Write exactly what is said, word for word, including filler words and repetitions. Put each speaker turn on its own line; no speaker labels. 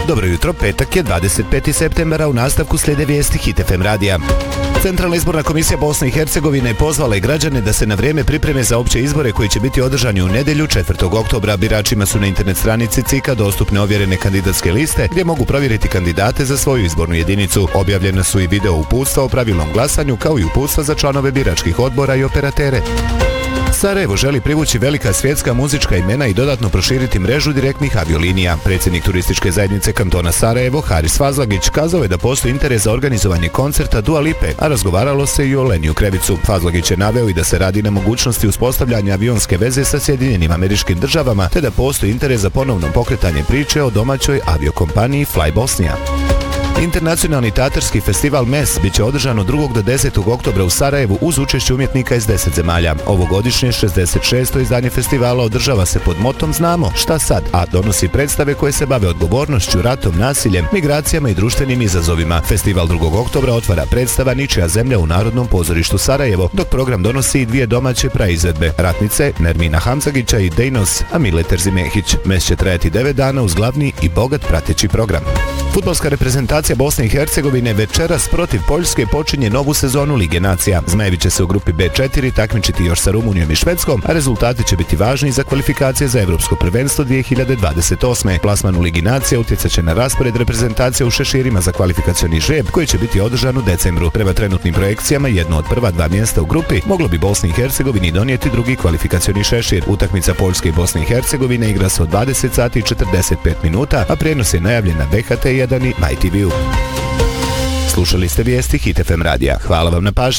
Dobro jutro, petak je dvadeset peti septembar, a u nastavku slijede vijesti Hit F M radija. Centralna izborna komisija Bosne i Hercegovine je pozvala i građane da se na vrijeme pripreme za opće izbore koji će biti održani u nedjelju četvrtog oktobra. Biračima su na internet stranici C I K-a dostupne ovjerene kandidatske liste gdje mogu provjeriti kandidate za svoju izbornu jedinicu. Objavljena su i video uputstva o pravilnom glasanju kao i uputstva za članove biračkih odbora i operatere. Sarajevo želi privući velika svjetska muzička imena i dodatno proširiti mrežu direktnih aviolinija. Predsjednik turističke zajednice kantona Sarajevo, Haris Fazlagić, kazao je da postoji interes za organizovanje koncerta Dua Lipe, a razgovaralo se i o Leniju Krevicu. Fazlagić je naveo i da se radi na mogućnosti uspostavljanja avionske veze sa Sjedinjenim Američkim Državama, te da postoji interes za ponovno pokretanje priče o domaćoj aviokompaniji Fly Bosnia. Internacionalni teatarski festival M E S bit će održan od drugog do desetog oktobra u Sarajevu uz učešće umjetnika iz deset zemalja. Ovogodišnje šezdeset šesto izdanje festivala održava se pod motom Znamo šta sad, a donosi predstave koje se bave odgovornošću, ratom, nasiljem, migracijama i društvenim izazovima. Festival drugog oktobra otvara predstava Ničija zemlja u Narodnom pozorištu Sarajevo, dok program donosi i dvije domaće praizvedbe, Ratnice, Nermina Hamzagića i Dejnos Amile Terzimehić. M E S će trajati devet dana uz glavni i bogat prateći program. Fudbalska reprezentacija Bosne i Hercegovine večeras protiv Poljske počinje novu sezonu Lige nacija. Zmajevi će se u grupi B četiri takmičiti još sa Rumunijom i Švedskom, a rezultati će biti važni za kvalifikacije za Evropsko prvenstvo dvije hiljade dvadeset osme. Plasman u Ligi nacija utjecat će na raspored reprezentacija u šeširima za kvalifikacioni žreb koji će biti održan u decembru. Prema trenutnim projekcijama jedno od prva dva mjesta u grupi moglo bi Bosni i Hercegovini donijeti drugi kvalifikacioni šešir. Utakmica Poljske i Bosne i Hercegovine igra se od dvadeset sati i četrdeset pet minuta, a prijenos je najavljen na V H T jedan i M Y T V-u. Slušali ste vijesti Hit F M radija. Hvala vam na pažnji.